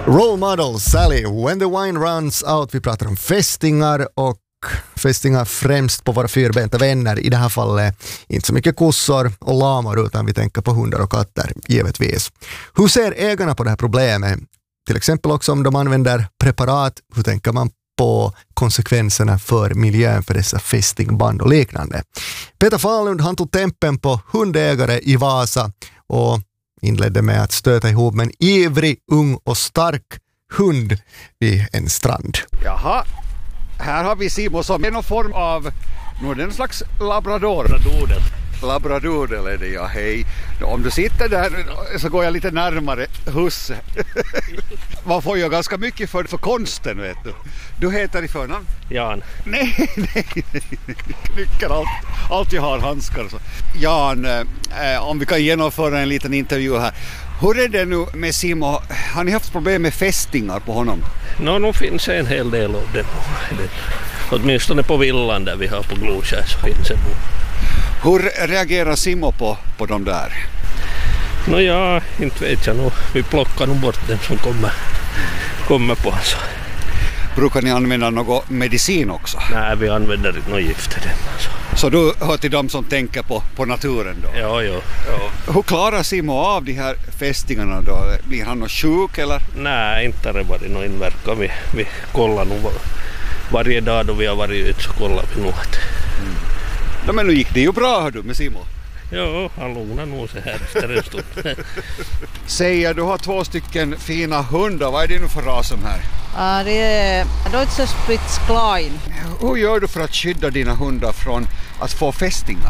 Role model Sally, When the Wine Runs Out. Vi pratar om fästingar och fästingar främst på våra fyrbenta vänner. I det här fallet inte så mycket kossor och lamor utan vi tänker på hundar och katter givetvis. Hur ser ägarna på det här problemet? Till exempel också om de använder preparat. Hur tänker man på konsekvenserna för miljön för dessa fästingband och liknande? Peter Fahlund, han tog tempen på hundägare i Vasa och inledde med att stöta ihop med en ivrig, ung och stark hund vid en strand. Jaha, här har vi Simo som är någon form av, nu är det en slags labrador. Labradodel är det, ja, hej. Om du sitter där så går jag lite närmare huset. Man får ju ganska mycket för konsten, vet du. Du heter i förnamn? Jan. Nej. Knycker allt jag har handskar. Så. Jan, om vi kan genomföra en liten intervju här. Hur är det nu med Simo? Har ni haft problem med fästingar på honom? Nu finns en hel del av det. Åtminstone på villan där vi har på Glodskär så finns det. Hur reagerar Simo på de där? Ja, inte vet jag nog. Vi plockar nog bort dem som kommer på oss. Brukar ni använda någon medicin också? Nej, vi använder inte något gift till dem. Alltså. Så du hör till dem som tänker på naturen då? Ja. Hur klarar Simo av de här fästingarna då? Blir han någon sjuk eller? Nej, inte har det varit någon inverkan. Vi kollar nog varje dag då vi har varit ut så kollar vi nog att... Ja, men nu gick det ju bra, hör du, med Simo. Ja, han lugnar nog sig här efter en stund. Säger du har 2 stycken fina hundar. Vad är det nu för ras som här? Det är Deutscher Spitz Klein. Hur gör du för att skydda dina hundar från att få fästingar?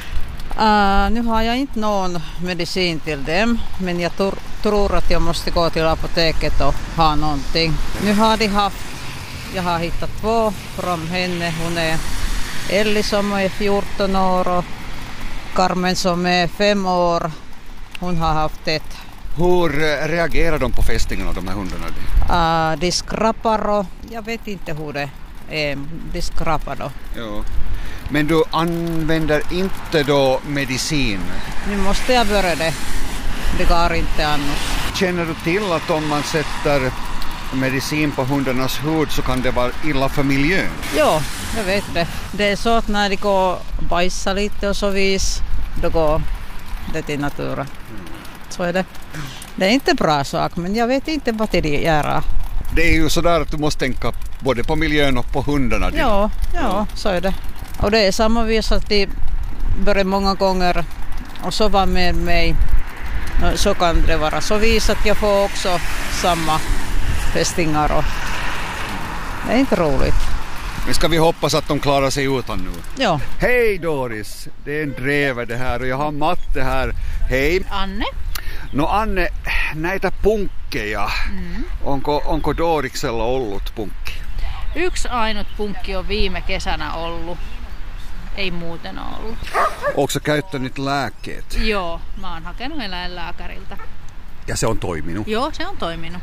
Nu har jag inte någon medicin till dem, men jag tror att jag måste gå till apoteket och ha någonting. Nu har jag har hittat 2 från henne. Hon är Elli som är 14 år och Carmen som är 5 år. Hon har haft ett. Hur reagerar de på fästingarna, de här hundarna? De skrapar och jag vet inte hur det är. De skrapar då. Ja. Men du använder inte då medicin? Nu måste jag börja det. Det går inte annars. Känner du till att om man sätter medicin på hundarnas hud så kan det vara illa för miljön? Ja, jag vet det. Det är så att när de går och bajsar lite och så vis, då går det till naturen. Så är det. Det är inte bra sak, men jag vet inte vad det gör. Det är ju sådär att du måste tänka både på miljön och på hundarna. Ja, så är det. Och det är samma vis att de börjar många gånger och sova med mig. Så kan det vara så vis att jag får också samma fästingar och det är inte roligt. Men ska vi hoppas att de klarar sig utan nu? Ja. Hej Doris, det är en dreve det här och jag har Matte här. Hej. Anne. No Anne, näitä punkkeja, onko Doriksella ollut punkki? Yksi ainut punkki on viime kesänä ollut. Ei muuten ollut. Oletko sä käyttänyt lääkkeet? Joo, mä oon hakenut eläinlääkäriltä. Ja se on toiminut? Joo, se on toiminut.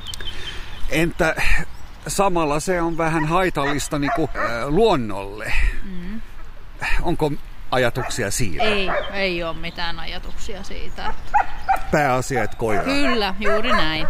Entä samalla se on vähän haitallista niinku, luonnolle? Onko ajatuksia siitä? Ei ole mitään ajatuksia siitä. Pääasia, että koira. Kyllä, juuri näin.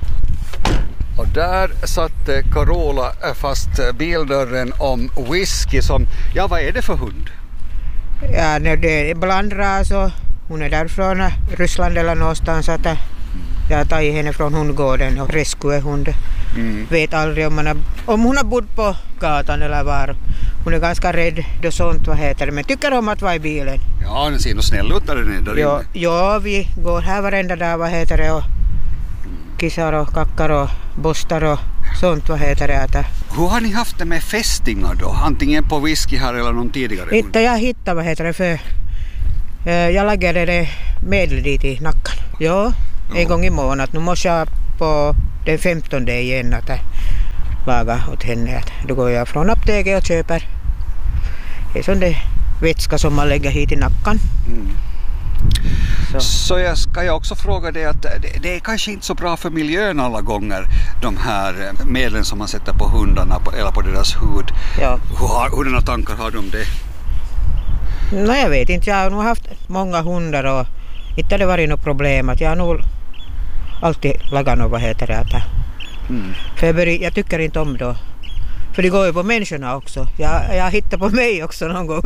Och där satte Carola fast bildörren om whisky som, ja vad är det för hund? Ja, det är blandras och hon är därifrån Ryssland eller någonstans att jag har tagit henne från hundgården och rescuehund. Vet aldrig om hon har bott på gatan eller var. Hon är ganska rädd då sånt, men tycker om att vara i bilen. Ja, den ser nog snäll ut där inne. Ja, vi går här varenda dag, och kissar och kackar och bostar och sånt, Hur har ni haft det med fästingar då? Antingen på whisky här eller någon tidigare? Inte jag hittade, för jag lagade det medel dit i nacken. Ja, en gång i månaden. Nu måste jag på den 15 igen att laga åt henne. Då går jag från apoteket och köper. Det är sån det vätska som man lägger hit i nacken. Så jag ska också fråga dig att det är kanske inte så bra för miljön alla gånger, de här medlen som man sätter på hundarna eller på deras hud. Ja. Hurdana tankar har du om det? Jag vet inte, jag har nog haft många hundar och inte har det varit något problem. Att jag har nog alltid lagat något, För jag tycker inte om då. För det går ju på människorna också. Jag hittar på mig också någon gång.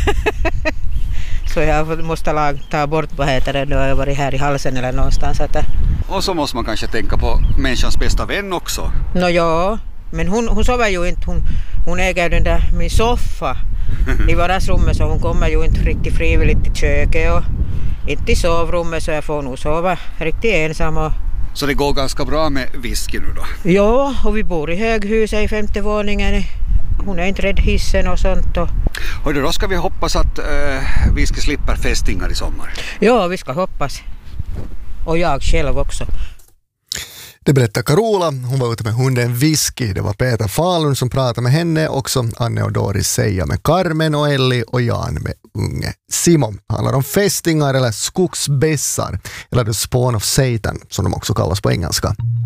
Så jag måste ta bort vad heter det då jag varit här i halsen eller någonstans. Och så måste man kanske tänka på människans bästa vän också. Ja, men hon sover ju inte. Hon äger den där min soffa i vardagsrummet, så hon kommer ju inte riktigt frivilligt till köket och inte i sovrummet, så jag får nog sova riktigt ensam. Så det går ganska bra med whisky nu då? Ja, och vi bor i höghuset i 5:e våningen. Hon är inte rädd hissen och sånt. Hörde, då ska vi hoppas att whisky slipper fästingar i sommar. Ja, vi ska hoppas. Och jag själv också. Det berättar Carola, hon var ute med hunden Whisky. Det var Peter Falun som pratade med henne, också Anne och Doris Seija med Carmen och Ellie och Jan med unge Simon. Det handlar om fästingar eller skogsbässar, eller the spawn of Satan som de också kallas på engelska.